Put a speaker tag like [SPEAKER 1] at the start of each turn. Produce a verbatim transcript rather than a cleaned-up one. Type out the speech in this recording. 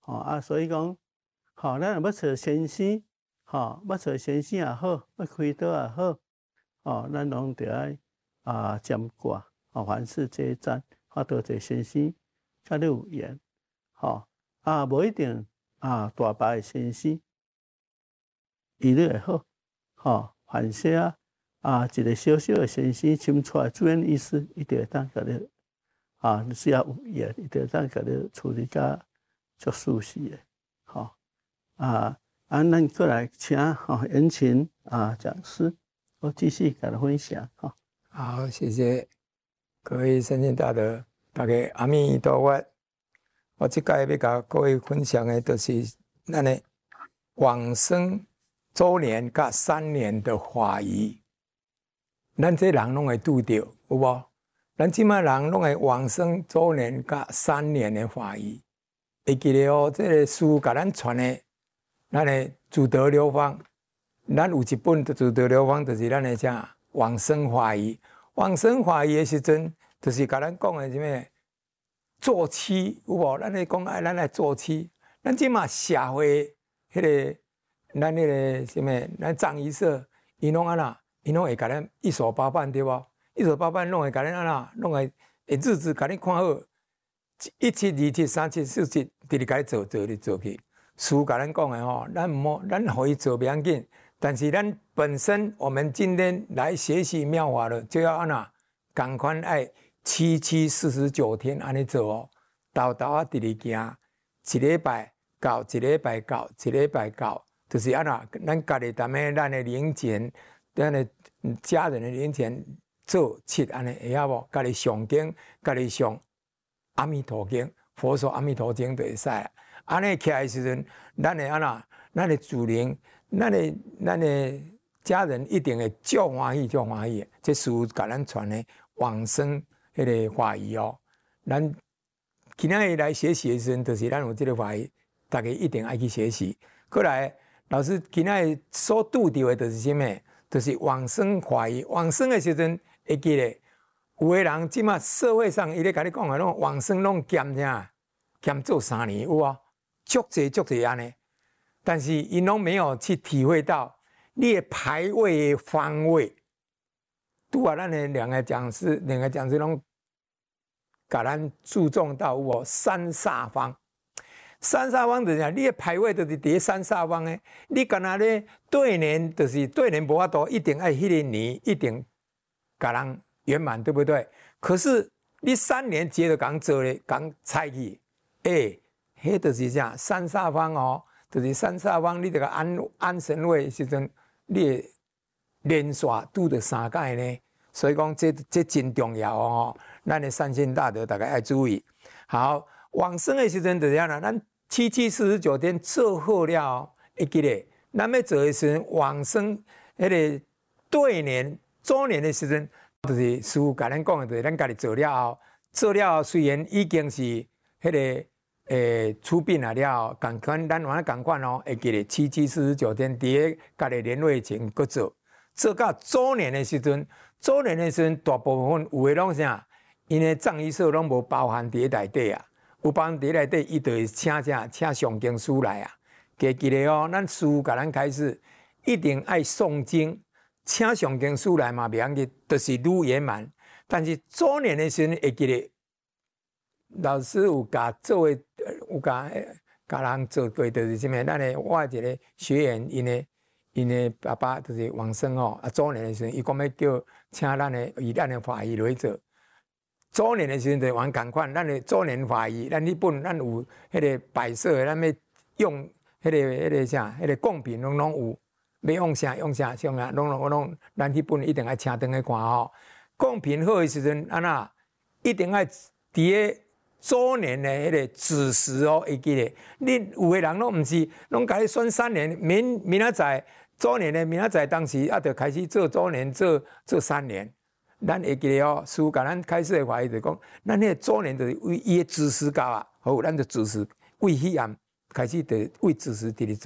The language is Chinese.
[SPEAKER 1] 吼啊，所以讲，吼，咱若要找先生，吼，要找先生也好，要开刀也好，吼，咱拢着爱啊占卦，吼，凡事皆占，啊，多找先生，甲你有缘，吼，啊，无一定啊大牌的先生，伊你会好，吼，凡事啊。啊，一个小小的先生请出来住院医师，伊就会当甲你啊，只要有缘，伊就会当甲你处理甲足舒适的，吼啊啊，咱过来请吼严琴啊讲师，我继续甲你分享吼。
[SPEAKER 2] 好，谢谢各位善信大德，大家阿弥陀佛。我即届要甲各位分享的，就是咱的往生周年甲三年的法仪。咱这人拢会拄到，有无？咱即摆人拢会往生周年甲三年的法仪。会记得哦，这个书甲咱传的，咱的祖德流方，咱有一本祖德流方，就是咱的啥往生法仪。往生法仪的时阵，就是甲咱讲的什么做七，有无？咱咧讲爱咱来做七。咱即马社会迄、那个，咱迄个什么，咱藏医社，伊拢安那？伊拢会甲咱一手包办对无？一手包办拢会甲咱安那？拢会会日子甲你看好，一七、二七、三七、四七，直直甲你做做你做去。书甲咱讲的吼，咱毋好，咱互伊做袂要紧，但是咱本身我们今天来学习妙法了，就要安那？赶快爱七七四十九天安尼做哦，豆豆啊直直行，一礼拜到一礼拜到一礼拜到，就是安那？咱家己踮咧咱的零钱。咱的家人的零钱做七安尼会晓无？家己上经，家己上阿弥陀经，佛说阿弥陀经就会使啦。安尼起来的时阵，咱的安那，咱的主灵，咱的咱的家人一定会足欢喜，足欢喜。这书甲咱传的往生迄个法仪哦，咱今仔日来学习的时阵，就是咱有这个法仪，大家一定爱去学习。过来，老师今仔日所拄到的就是什么？就是往生法仪，往生的时阵会记得，有个人即马社会上伊咧甲你讲的，拢往生拢减啥，减做三年有啊，足济足济安尼。但是因拢没有去体会到你的排位的方位。拄啊，咱的两个讲师，两个讲师拢甲咱注重到有无三煞方。三煞方就是讲，你的排位就是伫三煞方诶。你干那咧对年，就是对年无法度，一定爱迄个年一定甲人圆满，对不对？可是你三年接着讲做咧，讲猜去，诶、欸，迄就是啥三煞方哦，就是三煞方，你这个安安神位时阵，你的连续拄着三届呢，所以讲这这真重要哦。咱的善信大德大家爱注意。好，往生的时阵就是安啦，咱。七七四十九天做好了，会记得，咱要做的时阵，往生迄个对年周年的时阵，就是师父甲咱讲的，就是咱家己做了后，做了后虽然已经是迄、那个诶出殡啊了，共款咱原来共款哦，会记得七七四十九天，伫个家己年岁前搁做，做到周年的时阵，周年的时阵，大部分有诶拢啥，因为藏医社拢无包含伫个内底啊。有帮伫内底，伊就会请啥，请上经师来啊。记记得哦，咱师甲咱开始一定爱诵经，请上经师来嘛，袂要紧，就是愈圆满。但是周年的时阵会记得，老师有甲做诶，有甲甲人做过，就是什么？咱的我一个学员，因的因的爸爸就是往生哦，啊周年的时阵，伊讲要叫请咱的以咱的法仪来做。周年的时阵就玩共款，咱的周年法仪，咱日本咱有迄个摆设，咱要用迄、那个迄、那个啥，迄、那个贡品拢拢有，要用啥用啥用啥，拢拢拢，咱日本一定爱请登去看吼。贡品好的时阵，安那一定爱伫个周年的迄个子时哦，会记得。你有的人拢毋是，拢甲你选三年，明明仔载周年的明仔载当时啊，就开始做周年，做做三年。咱会记得哦，师父甲咱开始的话，伊就讲，咱迄个周年就是为伊的子时到啊，好，咱就子时为彼岸开始，就为子时直直做。